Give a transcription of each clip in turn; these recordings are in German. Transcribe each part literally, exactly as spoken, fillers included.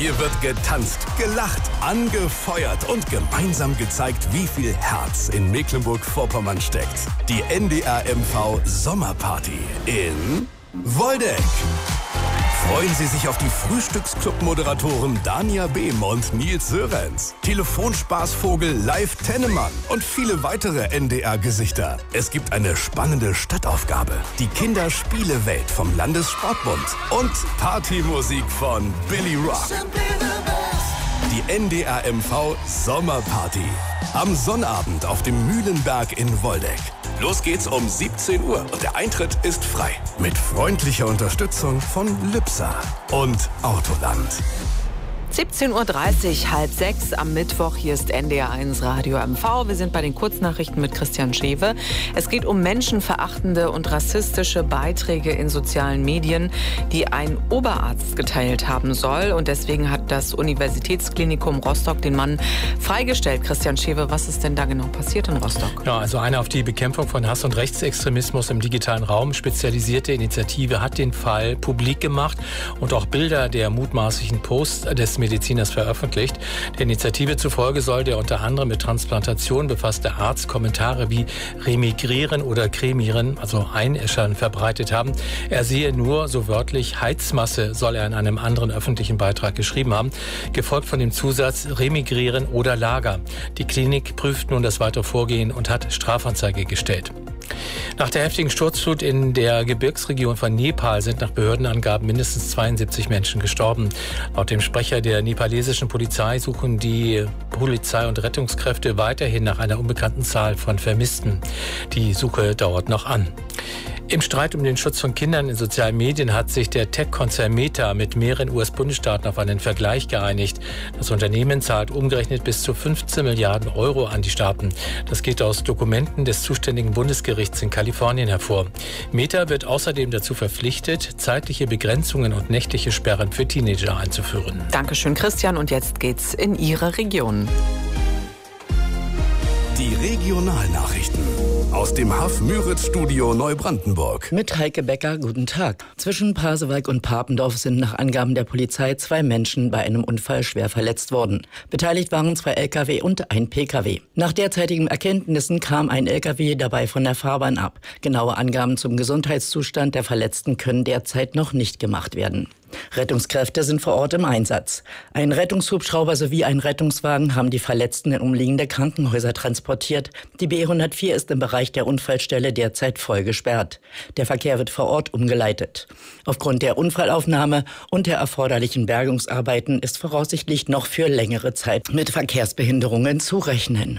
Hier wird getanzt, gelacht, angefeuert und gemeinsam gezeigt, wie viel Herz in Mecklenburg-Vorpommern steckt. Die N D R M V Sommerparty in Woldeck. Freuen Sie sich auf die Frühstücksclub-Moderatoren Dania Behm und Nils Sörenz, Telefonspaßvogel Live Tennemann und viele weitere N D R-Gesichter. Es gibt eine spannende Stadtaufgabe, die Kinderspielewelt vom Landessportbund und Partymusik von Billy Rock. Die N D R M V Sommerparty. Am Sonnabend auf dem Mühlenberg in Woldeck. Los geht's um siebzehn Uhr und der Eintritt ist frei. Mit freundlicher Unterstützung von Lübser und Autoland. siebzehn Uhr dreißig, halb sechs am Mittwoch. Hier ist N D R eins Radio M V. Wir sind bei den Kurznachrichten mit Christian Schewe. Es geht um menschenverachtende und rassistische Beiträge in sozialen Medien, die ein Oberarzt geteilt haben soll. Und deswegen hat das Universitätsklinikum Rostock den Mann freigestellt. Christian Schewe, was ist denn da genau passiert in Rostock? Ja, also eine auf die Bekämpfung von Hass und Rechtsextremismus im digitalen Raum spezialisierte Initiative hat den Fall publik gemacht und auch Bilder der mutmaßlichen Posts des Mediziners veröffentlicht. Der Initiative zufolge soll der unter anderem mit Transplantation befasste Arzt Kommentare wie remigrieren oder cremieren, also einäschern, verbreitet haben. Er sehe nur, so wörtlich, Heizmasse soll er in einem anderen öffentlichen Beitrag geschrieben haben, gefolgt von dem Zusatz remigrieren oder Lager. Die Klinik prüft nun das weitere Vorgehen und hat Strafanzeige gestellt. Nach der heftigen Sturzflut in der Gebirgsregion von Nepal sind nach Behördenangaben mindestens zweiundsiebzig Menschen gestorben. Laut dem Sprecher der nepalesischen Polizei suchen die Polizei und Rettungskräfte weiterhin nach einer unbekannten Zahl von Vermissten. Die Suche dauert noch an. Im Streit um den Schutz von Kindern in sozialen Medien hat sich der Tech-Konzern Meta mit mehreren U S-Bundesstaaten auf einen Vergleich geeinigt. Das Unternehmen zahlt umgerechnet bis zu fünfzehn Milliarden Euro an die Staaten. Das geht aus Dokumenten des zuständigen Bundesgerichts in Kalifornien hervor. Meta wird außerdem dazu verpflichtet, zeitliche Begrenzungen und nächtliche Sperren für Teenager einzuführen. Dankeschön, Christian. Und jetzt geht's in Ihre Region. Die Regionalnachrichten aus dem H A F-Müritz-Studio Neubrandenburg. Mit Heike Becker, guten Tag. Zwischen Pasewalk und Papendorf sind nach Angaben der Polizei zwei Menschen bei einem Unfall schwer verletzt worden. Beteiligt waren zwei L K W und ein P K W. Nach derzeitigen Erkenntnissen kam ein L K W dabei von der Fahrbahn ab. Genaue Angaben zum Gesundheitszustand der Verletzten können derzeit noch nicht gemacht werden. Rettungskräfte sind vor Ort im Einsatz. Ein Rettungshubschrauber sowie ein Rettungswagen haben die Verletzten in umliegende Krankenhäuser transportiert. Die B hundertvier ist im Bereich der Unfallstelle derzeit voll gesperrt. Der Verkehr wird vor Ort umgeleitet. Aufgrund der Unfallaufnahme und der erforderlichen Bergungsarbeiten ist voraussichtlich noch für längere Zeit mit Verkehrsbehinderungen zu rechnen.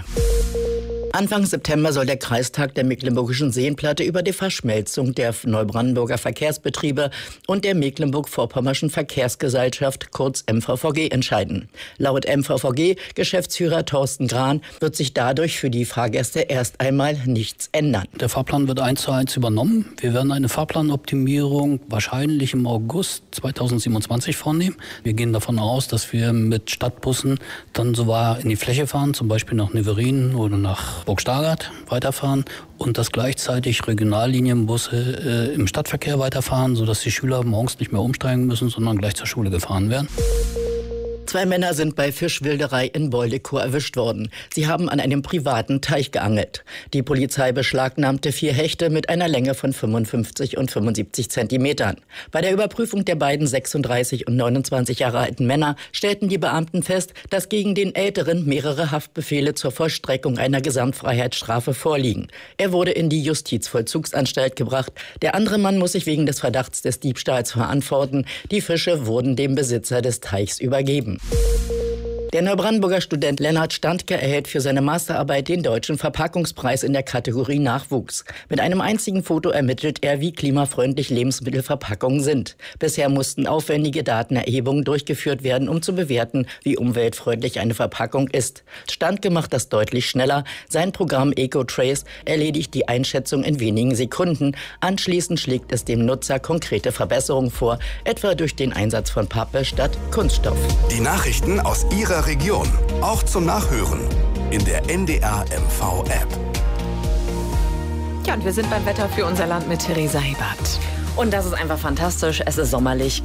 Anfang September soll der Kreistag der Mecklenburgischen Seenplatte über die Verschmelzung der Neubrandenburger Verkehrsbetriebe und der Mecklenburg-Vorpommerschen Verkehrsgesellschaft, kurz M V V G, entscheiden. Laut M V V G-Geschäftsführer Thorsten Grahn wird sich dadurch für die Fahrgäste erst einmal nichts ändern. Der Fahrplan wird eins zu eins übernommen. Wir werden eine Fahrplanoptimierung wahrscheinlich im August zweitausendsiebenundzwanzig vornehmen. Wir gehen davon aus, dass wir mit Stadtbussen dann sogar in die Fläche fahren, zum Beispiel nach Neverin oder nach Burg-Stargard weiterfahren und dass gleichzeitig Regionallinienbusse äh, im Stadtverkehr weiterfahren, sodass die Schüler morgens nicht mehr umsteigen müssen, sondern gleich zur Schule gefahren werden. Zwei Männer sind bei Fischwilderei in Boldikow erwischt worden. Sie haben an einem privaten Teich geangelt. Die Polizei beschlagnahmte vier Hechte mit einer Länge von fünfundfünfzig und fünfundsiebzig Zentimetern. Bei der Überprüfung der beiden sechsunddreißig und neunundzwanzig Jahre alten Männer stellten die Beamten fest, dass gegen den Älteren mehrere Haftbefehle zur Vollstreckung einer Gesamtfreiheitsstrafe vorliegen. Er wurde in die Justizvollzugsanstalt gebracht. Der andere Mann muss sich wegen des Verdachts des Diebstahls verantworten. Die Fische wurden dem Besitzer des Teichs übergeben. Der Neubrandenburger Student Lennart Standke erhält für seine Masterarbeit den Deutschen Verpackungspreis in der Kategorie Nachwuchs. Mit einem einzigen Foto ermittelt er, wie klimafreundlich Lebensmittelverpackungen sind. Bisher mussten aufwendige Datenerhebungen durchgeführt werden, um zu bewerten, wie umweltfreundlich eine Verpackung ist. Standke macht das deutlich schneller. Sein Programm EcoTrace erledigt die Einschätzung in wenigen Sekunden. Anschließend schlägt es dem Nutzer konkrete Verbesserungen vor, etwa durch den Einsatz von Pappe statt Kunststoff. Die Nachrichten aus Ihrer Region, auch zum Nachhören in der N D R M V App. Ja, und wir sind beim Wetter für unser Land mit Theresa Hebert. Und das ist einfach fantastisch. Es ist sommerlich.